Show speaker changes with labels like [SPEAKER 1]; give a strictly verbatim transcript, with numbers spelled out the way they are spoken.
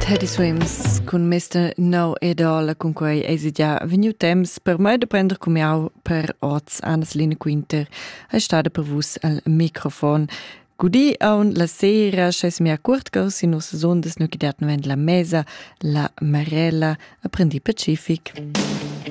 [SPEAKER 1] Teddy Swims con mister No Edola con quei eisi già vegniu temps per me de prender cumiau per oz Anneslina Quinter è stata per vus al microfon. Gudi aun la sera sches mi a curt gos in nos ondas nu chidat novent la mesa la Marella apprendi Pacific.